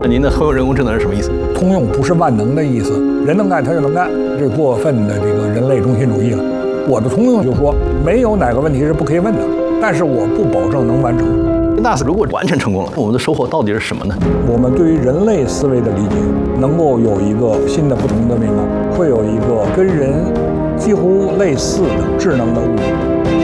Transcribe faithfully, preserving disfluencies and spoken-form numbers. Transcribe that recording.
那您的通用人工智能是什么意思？ 通用不是万能的意思，人能干它就能干，这过分的这个人类中心主义了。我的通用就说，没有哪个问题是不可以问的，但是我不保证能完成。 那如果完全成功了，我们的收获到底是什么呢？ 我们对于人类思维的理解，能够有一个新的不同的面貌，会有一个跟人几乎类似的智能的物种。